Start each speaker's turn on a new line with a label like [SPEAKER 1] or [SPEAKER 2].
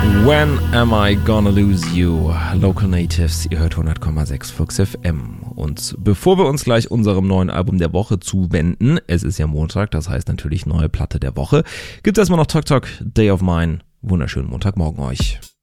[SPEAKER 1] When Am I Gonna Lose You? Local Natives, ihr hört 100,6 Flux FM. Und bevor wir uns gleich unserem neuen Album der Woche zuwenden, es ist ja Montag, das heißt natürlich neue Platte der Woche, gibt es erstmal noch Tok Tok, Day of Mine. Wunderschönen Montagmorgen euch.